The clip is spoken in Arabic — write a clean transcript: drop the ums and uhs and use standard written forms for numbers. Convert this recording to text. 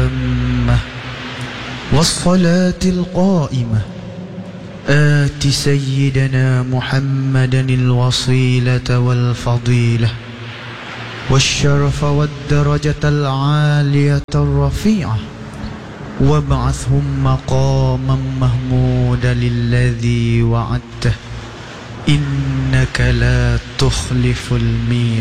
التامة والصلاة القائمة آت سيدنا محمدا الوصيلة والفضيلة والشرف والدرجة العالية الرفيعة وابعثهم مقاما محمودا الذي وعدته إنك لا تخلف الميعاد.